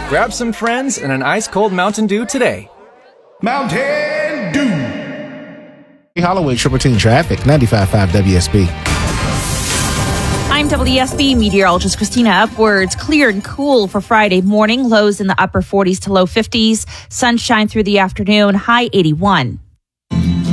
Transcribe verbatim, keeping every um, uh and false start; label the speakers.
Speaker 1: Grab some friends and an ice-cold Mountain Dew today.
Speaker 2: Mountain Dew.
Speaker 3: Holloway, Triple Team Traffic, ninety-five point five W S B.
Speaker 4: I'm W S B meteorologist Christina Upwards. Clear and cool for Friday morning. Lows in the upper forties to low fifties. Sunshine through the afternoon. High eighty-one.